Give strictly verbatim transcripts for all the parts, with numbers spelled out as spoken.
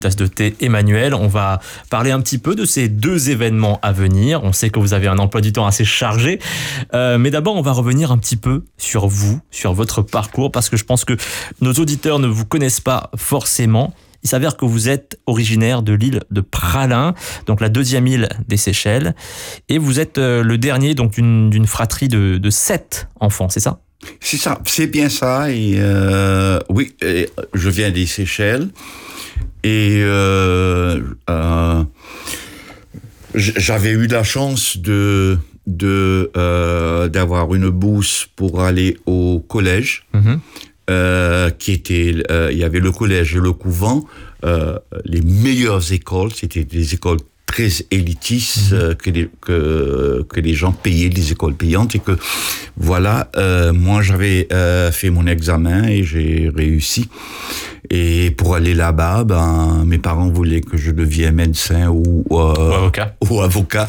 Tasse de thé Emmanuel. On va parler un petit peu de ces deux événements à venir. On sait que vous avez un emploi du temps assez chargé. Euh, mais d'abord, on va revenir un petit peu sur vous, sur votre parcours, parce que je pense que nos auditeurs ne vous connaissent pas forcément. Il s'avère que vous êtes originaire de l'île de Praslin, donc la deuxième île des Seychelles. Et vous êtes le dernier donc d'une, d'une fratrie de, de sept enfants, c'est ça ? C'est ça, c'est bien ça. Et euh, oui, et je viens des Seychelles. Et euh, euh, j'avais eu la chance de, de euh, d'avoir une bourse pour aller au collège, mmh. euh, qui était, euh, il y avait le collège et le couvent, euh, les meilleures écoles, c'était des écoles très élitistes, mmh. euh, que, les, que, que les gens payaient, des écoles payantes, et que voilà, euh, moi j'avais euh, fait mon examen et j'ai réussi. Et pour aller là-bas, ben, mes parents voulaient que je devienne médecin ou, euh, ou avocat. Ou avocat.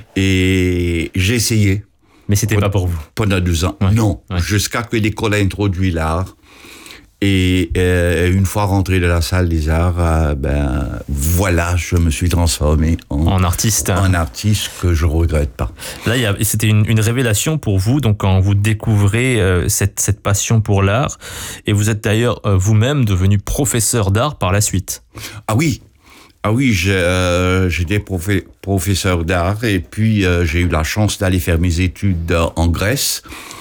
Et j'ai essayé. Mais c'était pendant, pas pour vous. Pendant deux ans. Ouais. Non. Ouais. Jusqu'à que l'école a introduit l'art. Et euh, une fois rentré de la salle des arts, euh, ben voilà, je me suis transformé en, en artiste. En artiste que je regrette pas. Là, il y a, c'était une, une révélation pour vous, donc quand vous découvrez euh, cette, cette passion pour l'art, et vous êtes d'ailleurs euh, vous-même devenu professeur d'art par la suite. Ah oui. Ah oui, j'ai, euh, j'étais profé- professeur d'art, et puis euh, j'ai eu la chance d'aller faire mes études en Grèce.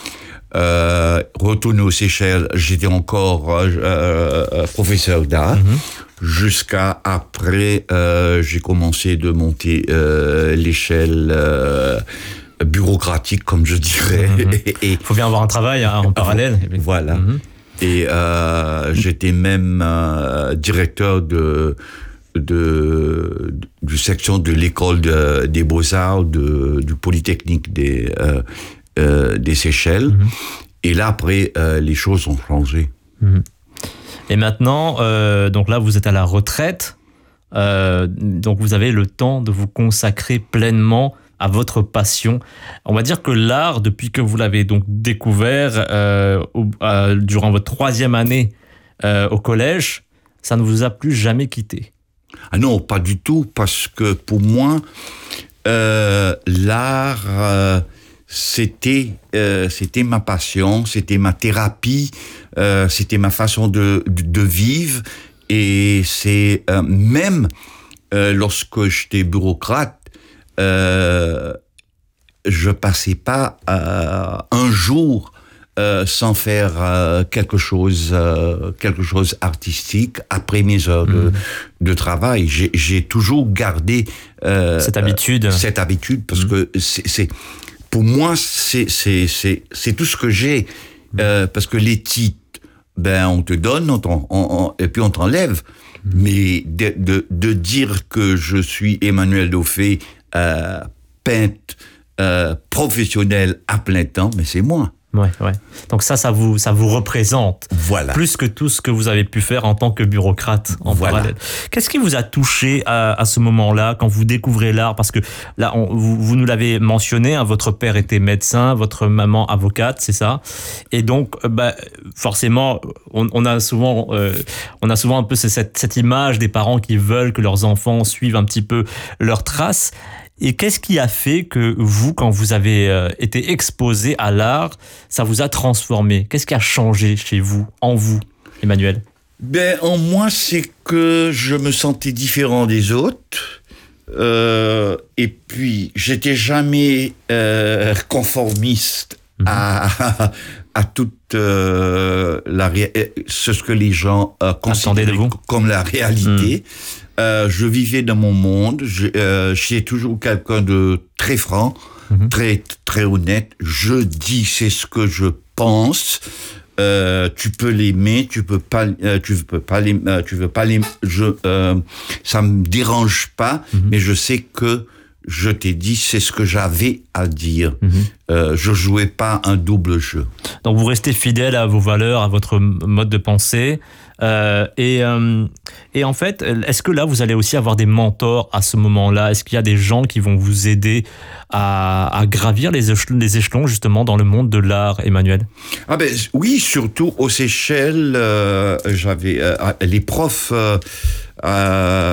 Euh, retourné aux Seychelles, j'étais encore euh, euh, professeur d'art. Mm-hmm. Jusqu'à après, euh, j'ai commencé de monter euh, l'échelle euh, bureaucratique, comme je dirais. Mm-hmm. Il faut bien avoir un travail hein, en parallèle. Voilà. Mm-hmm. Et euh, j'étais même euh, directeur de, de, du section de l'école de, des Beaux-Arts de, du Polytechnique des... Euh, Euh, des Seychelles. Mmh. Et là, après, euh, les choses ont changé. Mmh. Et maintenant, euh, donc là, vous êtes à la retraite. Euh, donc, vous avez le temps de vous consacrer pleinement à votre passion. On va dire que l'art, depuis que vous l'avez donc découvert euh, au, euh, durant votre troisième année euh, au collège, ça ne vous a plus jamais quitté. Ah non, pas du tout, parce que pour moi, euh, l'art... Euh, C'était, euh, c'était ma passion, c'était ma thérapie, euh, c'était ma façon de, de, de vivre. Et c'est euh, même euh, lorsque j'étais bureaucrate, euh, je passais pas euh, un jour euh, sans faire euh, quelque chose, euh, quelque chose artistique après mes heures mmh. de, de travail. J'ai, j'ai toujours gardé euh, cette habitude, euh, cette habitude, parce mmh. que c'est, c'est pour moi, c'est, c'est, c'est, c'est tout ce que j'ai. Euh, parce que les titres, ben, on te donne, on t'en, on, on, et puis on t'enlève. Mmh. Mais de, de, de dire que je suis Emmanuel Daufé, euh, peintre, euh, professionnel à plein temps, mais c'est moi. Ouais, ouais. Donc ça, ça vous, ça vous représente. Voilà. Plus que tout ce que vous avez pu faire en tant que bureaucrate en voilà. parallèle. Qu'est-ce qui vous a touché à, à ce moment-là, quand vous découvrez l'art? Parce que là, on, vous, vous nous l'avez mentionné, hein, votre père était médecin, votre maman avocate, c'est ça. Et donc, bah, forcément, on, on a souvent, euh, on a souvent un peu cette, cette image des parents qui veulent que leurs enfants suivent un petit peu leurs traces. Et qu'est-ce qui a fait que vous, quand vous avez euh, été exposé à l'art, ça vous a transformé? Qu'est-ce qui a changé chez vous, en vous, Emmanuel? Ben, en moi, c'est que je me sentais différent des autres. Euh, et puis, j'étais jamais euh, conformiste mmh. à, à toute euh, la ré- ce que les gens euh, considéraient comme la réalité. Mmh. Euh, je vivais dans mon monde, je, euh, j'étais toujours quelqu'un de très franc, mmh. très très honnête. Je dis c'est ce que je pense. Euh, tu peux l'aimer, tu peux pas, euh, tu peux pas l'aimer, euh, tu veux pas l'aimer. Je, euh, ça me dérange pas, mmh. mais je sais que je t'ai dit c'est ce que j'avais à dire. Mmh. Euh, je jouais pas un double jeu. Donc vous restez fidèle à vos valeurs, à votre mode de pensée. Euh, et, euh, et en fait, est-ce que là, vous allez aussi avoir des mentors à ce moment-là? Est-ce qu'il y a des gens qui vont vous aider à, à gravir les échelons, les échelons, justement, dans le monde de l'art, Emmanuel? Ah ben oui, surtout aux Seychelles, euh, j'avais euh, les profs... Euh, euh,